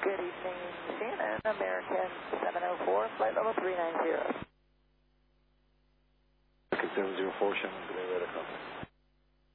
Good evening, CNN, American 704, flight level 390. American 704, Shannon, good day, radar contact.